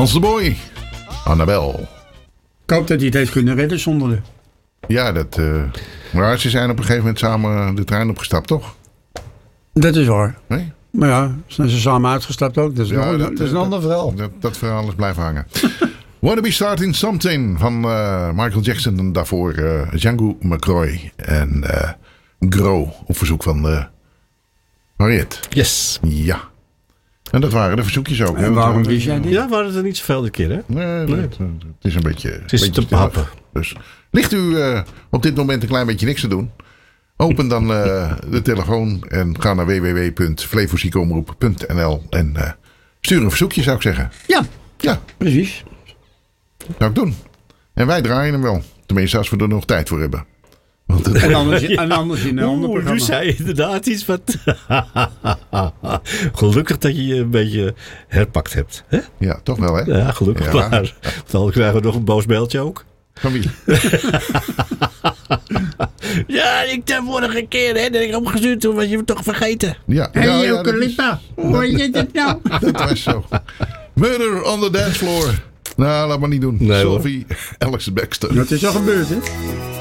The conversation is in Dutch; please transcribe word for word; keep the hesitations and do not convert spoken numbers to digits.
Hans de Boy. Annabel. Ik hoop dat hij het heeft kunnen redden zonder de... Ja, dat... Uh, maar ze zijn op een gegeven moment samen de trein opgestapt, toch? Dat is waar. Nee? Maar ja, zijn ze samen uitgestapt ook. Dat is, ja, nog, dat, dat is een ander verhaal. Dat, dat verhaal is blijven hangen. Wanna Be Starting Something van uh, Michael Jackson. En daarvoor uh, Django McCroy. En uh, Grow op verzoek van uh, Mariette. Yes. Ja. En dat waren de verzoekjes ook. En hè? waarom wist jij dit? Ja, waren het er niet zoveel de keer, hè? Nee, nee. Het, het is een beetje... Het is beetje te happen. Dus ligt u uh, op dit moment een klein beetje niks te doen? Open dan uh, de telefoon en ga naar w w w punt flevomusiekomroep punt n l en uh, stuur een verzoekje, zou ik zeggen. Ja, Ja, precies. zou ik doen. En wij draaien hem wel. Tenminste, als we er nog tijd voor hebben. Want het... En anders, en anders in een ander Oeh, programma. nu zei je inderdaad iets wat... Gelukkig dat je je een beetje herpakt hebt. Hè? Ja, toch wel, hè? Ja, gelukkig Ja. maar. Dan krijgen we nog een boos mailtje ook. Van wie? Ja, ik de vorige keer hè, dat ik opgestuurd toen was je me toch vergeten. Ja, Hé, ja, hey, ja, dat, is, Eucalypta. Hoor je dit nou? dat was zo. Murder on the dance floor. Nou, laat maar niet doen. Nee, Sophie Alex Baxter. Dat is al gebeurd, hè?